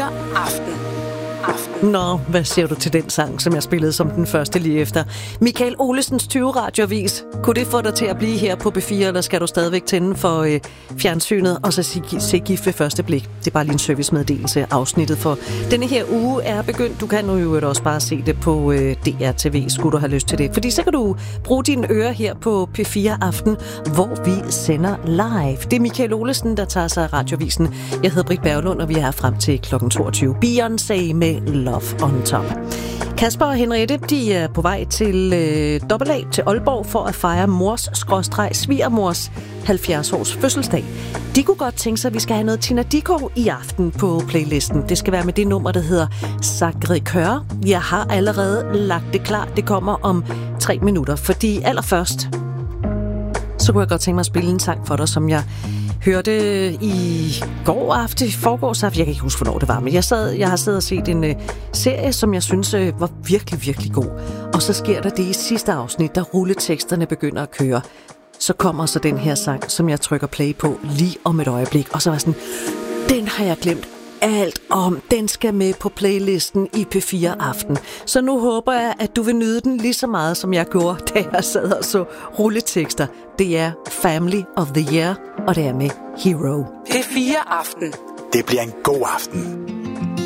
Aften. Nå, hvad siger du til den sang, som jeg spillede som den første lige efter? Michael Olesens 20 radioavis. Kunne det få dig til at blive her på B4, eller skal du stadigvæk tænde for fjernsynet og så se Gift ved første blik? Det er bare lige en servicemeddelelse afsnittet for denne her uge er begyndt. Du kan jo også bare se det på DR-TV, skulle du have lyst til det. Fordi så kan du bruge dine ører her på P4 Aften, hvor vi sender live. Det er Michael Olesen, der tager sig af radioavisen. Jeg hedder Britt Berglund, og vi er her frem til kl. 22. Beyoncé med Love on Top. Kasper og Henriette, de er på vej til AA til Aalborg for at fejre mors/svigermors 70-års fødselsdag. De kunne godt tænke sig, at vi skal have noget Tina Dickow i aften på playlisten. Det skal være med det nummer, der hedder Sacré-Cœur. Jeg har allerede lagt det klar. Det kommer om 3 minutter, fordi allerførst så kunne jeg godt tænke mig at spille en sang for dig, som jeg hørte i forgårs aften. Jeg kan ikke huske, hvornår det var, men jeg har siddet og set en serie, som jeg synes var virkelig, virkelig god. Og så sker der det i sidste afsnit, da rulleteksterne begynder at køre. Så kommer så den her sang, som jeg trykker play på lige om et øjeblik. Og så var sådan, den har jeg glemt alt om. Den skal med på playlisten i P4 Aften. Så nu håber jeg, at du vil nyde den lige så meget, som jeg gjorde, da jeg sad og så rulletekster. Det er Family of the Year, og det er med Hero. P4 Aften. Det bliver en god aften.